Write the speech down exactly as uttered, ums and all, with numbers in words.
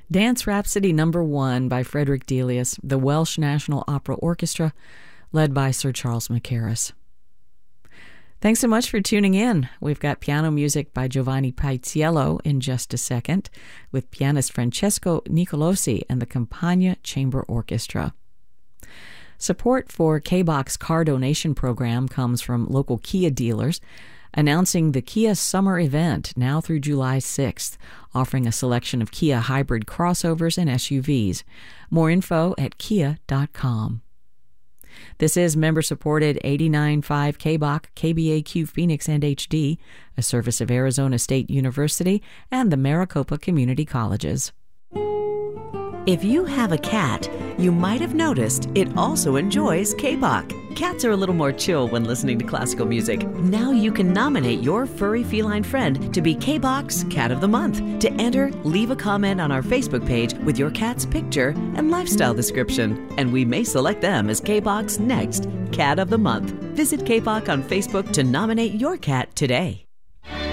Dance Rhapsody Number One by Frederick Delius, the Welsh National Opera Orchestra, led by Sir Charles Mackerras. Thanks so much for tuning in. We've got piano music by Giovanni Paisiello in just a second, with pianist Francesco Nicolosi and the Campagna Chamber Orchestra. Support for K B O C's car donation program comes from local Kia dealers, announcing the Kia Summer Event now through July sixth, offering a selection of Kia hybrid crossovers and S U Vs. More info at kia dot com. This is member-supported eighty-nine point five K B O C, K B A Q Phoenix and H D, a service of Arizona State University and the Maricopa Community Colleges. If you have a cat, you might have noticed it also enjoys K B O C. Cats are a little more chill when listening to classical music. Now you can nominate your furry feline friend to be K B O C's Cat of the Month. To enter, leave a comment on our Facebook page with your cat's picture and lifestyle description, and we may select them as K B O C's next Cat of the Month. Visit K B O C on Facebook to nominate your cat today.